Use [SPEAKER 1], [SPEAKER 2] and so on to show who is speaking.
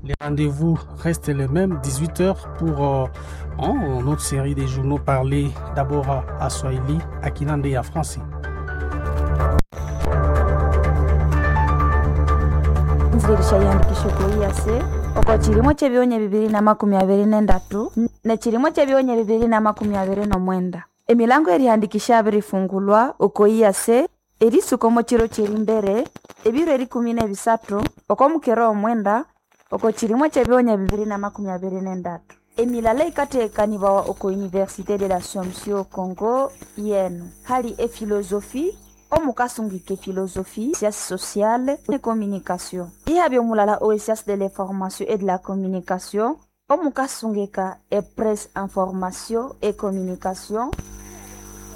[SPEAKER 1] Les rendez-vous restent les mêmes, 18h pour notre série des journaux parlés d'abord à Swahili, à Kinande et à français.
[SPEAKER 2] Nzirishayandikisho kuiyase oko chilimo chebionye 2023 na chilimo chebionye 2029 emilango erihandikisha abirifungulwa oko iyase erisukomo chiro chiri mbere ebiro eri 13 oko mukero omwenda oko chilimo chebionye 2023 emilala ikateekanibawa oko Université de l'Assomption Congo yenu hali efilosophie omukasungike philosophie, sciences sociales et communication. Ihabyo mulala o sciences de l'information et de la communication, omukasungeka e presse information et communication,